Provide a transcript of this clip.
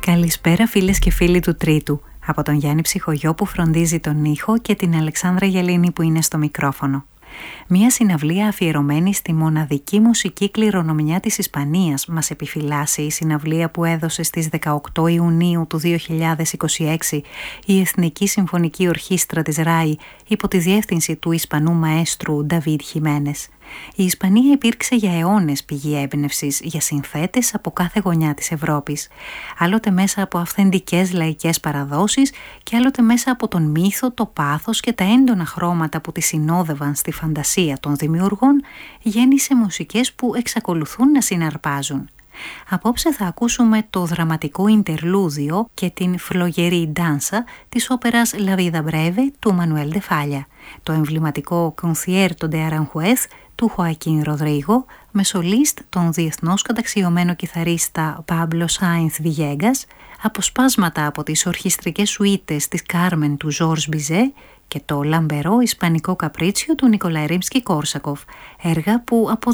Καλησπέρα φίλες και φίλοι του Τρίτου, από τον Γιάννη Ψυχογειό που φροντίζει τον ήχο και την Αλεξάνδρα Γελίνη που είναι στο μικρόφωνο. Μία συναυλία αφιερωμένη στη μοναδική μουσική κληρονομιά της Ισπανίας μας επιφυλάσσει η συναυλία που έδωσε στις 18 Ιουνίου του 2026 η Εθνική Συμφωνική Ορχήστρα της ΡΑΗ υπό τη διεύθυνση του Ισπανού μαέστρου Νταβίδ Χιμένες. Η Ισπανία υπήρξε για αιώνες πηγή έμπνευσης για συνθέτες από κάθε γωνιά της Ευρώπης, άλλοτε μέσα από αυθεντικές λαϊκές παραδόσεις και άλλοτε μέσα από τον μύθο, το πάθος και τα έντονα χρώματα που τη συνόδευαν στη φαντασία των δημιουργών, γέννησε μουσικές που εξακολουθούν να συναρπάζουν. Απόψε θα ακούσουμε το δραματικό Ιντερλούδιο και την φλογερή ντάνσα της όπερας La Vida Breve του Μανουέλ Ντε Φάλια, το εμβληματικό Concierto de Aranjuez του Χοακίν Ροδρίγο με σολίστ τον διεθνώς καταξιωμένο κιθαρίστα Πάμπλο Σάινθ Βιγέγκας, αποσπάσματα από τις ορχιστρικές σουίτες της Κάρμεν του Ζορς Μπιζέ και το λαμπερό ισπανικό καπρίτσιο του Νικολάη Ρίμσκι Κόρσακοφ, έργα που από